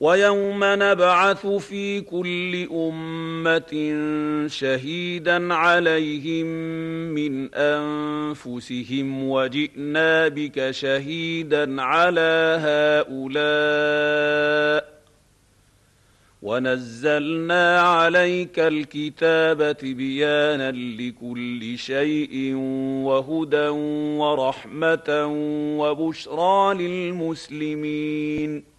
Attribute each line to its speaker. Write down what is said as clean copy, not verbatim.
Speaker 1: ويوم نبعث في كل أمة شهيدا عليهم من أنفسهم وجئنا بك شهيدا على هؤلاء ونزلنا عليك الكتاب تبيانا لكل شيء وهدى ورحمة وبشرى للمسلمين.